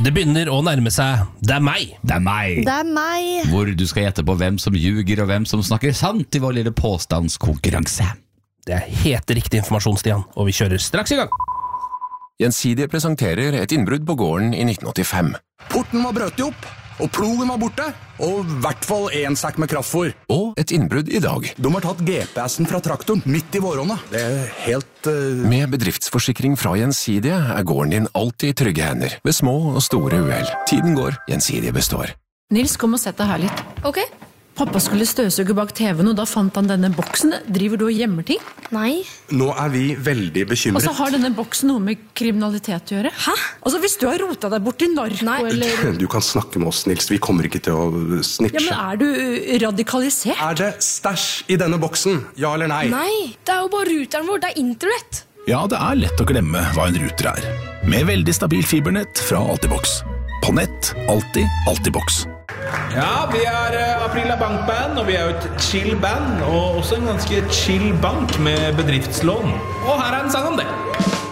Det begynner å nærme seg. Det er meg. Det er meg. Det er meg. Hvor du skal gjette på hvem som ljuger og hvem som snakker sant i vår lille påstandskonkurranse. Det er helt riktig informasjon, Stian, og vi kjører straks i gang. Gjensidige presenterer et innbrudd på gården i 1985. Porten var brøt opp, og plogen var borte, og i hvert fall en sekk med kraftfôr. Og et innbrudd i dag. De har tatt GPS-en fra traktoren midt i våronna. Det er helt... Med bedriftsforsikring fra Gjensidige er gården din alltid i trygge hender, ved små og store uhell. Tiden går, Gjensidige består. Nils, kom og sett deg her litt. Ok. Pappa skulle støvsuge bak TV-en, og da fant han denne boksen. Driver du og gjemmer ting? Nei. Nå er vi veldig bekymret. Og så har denne boksen noe med kriminalitet å gjøre. Hæ? Altså, hvis du har rotet deg bort i narko, Nei. eller... Du kan snakke med oss, Nils. Vi kommer ikke til å snitche. Ja, men er du radikalisert? Er det stæsj i denne boksen? Ja eller nei? Nei, det er jo bare ruteren vår, det er internett. Ja, det er lett å glemme hva en ruter er. Med veldig stabil fibernett fra Altibox. På nett, alltid Altibox. Ja, vi er Aprila Bankband, og vi er jo et chill band, og også en ganske chill bank med bedriftslån. Og her er en sang om det.